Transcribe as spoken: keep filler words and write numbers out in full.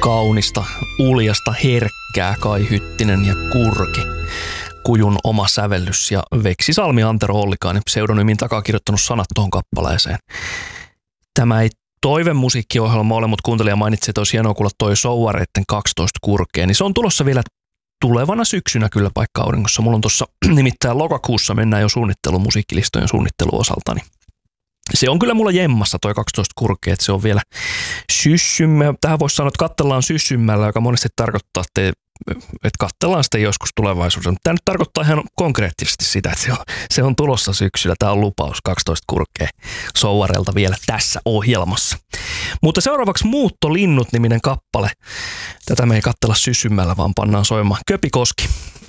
kaunista, uljasta, herkkää Kai Hyttinen ja Kurki. Kujun oma sävellys ja Veksi Salmi Antero Ollikainen pseudonymin takaa kirjoittanut sanat tuohon kappaleeseen. Tämä ei toivemusiikkiohjelma ole, mutta kuuntelija mainitsi, että olisi hienoa kuulla toi Souvareitten kaksitoista kurkea, niin se on tulossa vielä tulevana syksynä kyllä paikka auringossa. Mulla on tuossa nimittäin lokakuussa mennään jo suunnittelu musiikkilistojen suunnitteluosalta, niin se on kyllä mulla jemmassa toi kaksitoista kurkea, että se on vielä syssymmä. Tähän voisi sanoa, että katsellaan syssymmällä, joka monesti tarkoittaa, että, että katsellaan sitten joskus tulevaisuudessa. Tämä nyt tarkoittaa ihan konkreettisesti sitä, että se on, se on tulossa syksyllä. Tämä on lupaus kaksitoista kurkea Souvarelta vielä tässä ohjelmassa. Mutta seuraavaksi Muuttolinnut-niminen kappale. Tätä me ei katsella syssymmällä, vaan pannaan soimaan Köpi Koski.